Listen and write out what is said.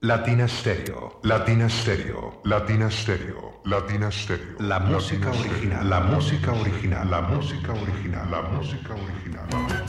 Latina Stereo, Latina Stereo, Latina Stereo, Latina Stereo. La música original, la música original, la música original, la música original.